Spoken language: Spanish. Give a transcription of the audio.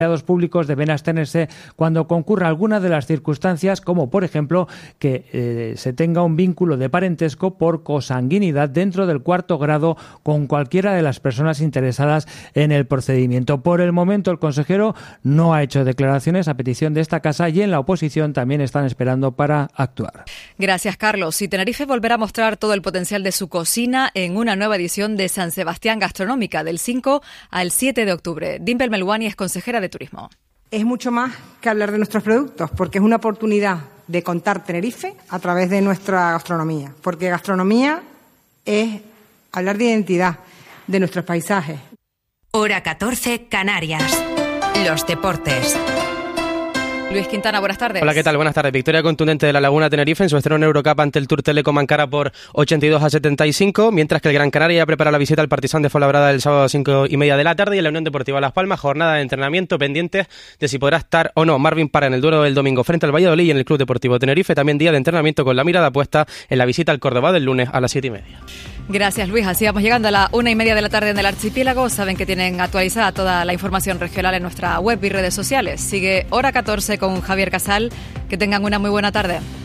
públicos deben abstenerse cuando concurra alguna de las circunstancias, como por ejemplo que se tenga un vínculo de parentesco por consanguinidad dentro del cuarto grado con cualquiera de las personas interesadas en el procedimiento. Por el momento el consejero no ha hecho declaraciones a petición de esta casa y en la oposición también están esperando para actuar. Gracias, Carlos. Y Tenerife volverá a mostrar todo el potencial de su cocina en una nueva edición de San Sebastián Gastronómica del 5 al 7 de octubre. Dimple Melwani es consejera de Turismo. Es mucho más que hablar de nuestros productos, porque es una oportunidad de contar Tenerife a través de nuestra gastronomía, porque gastronomía es hablar de identidad, de nuestros paisajes. Hora 14, Canarias. Los deportes. Luis Quintana, buenas tardes. Hola, ¿qué tal? Buenas tardes. Victoria contundente de la Laguna Tenerife en su estreno en Eurocup ante el Tour Telecom Ankara por 82-75, mientras que el Gran Canaria ya prepara la visita al Partizan de Fuenlabrada el sábado a 5:30 de la tarde y en la Unión Deportiva Las Palmas, jornada de entrenamiento pendientes de si podrá estar o no Marvin Parra en el duelo del domingo frente al Valladolid y en el Club Deportivo Tenerife, también día de entrenamiento con la mirada puesta en la visita al Córdoba del lunes a las 7:30. Gracias, Luis. Así vamos llegando a la 1:30 de la tarde en el archipiélago. Saben que tienen actualizada toda la información regional en nuestra web y redes sociales. Sigue Hora 14 con Javier Casal. Que tengan una muy buena tarde.